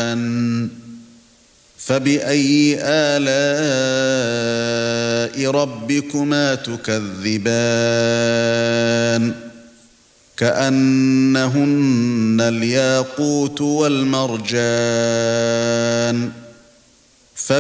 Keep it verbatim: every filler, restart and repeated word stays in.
والريحان فبأي آلاء ربكما تكذبان كأنهن الياقوت والمرجان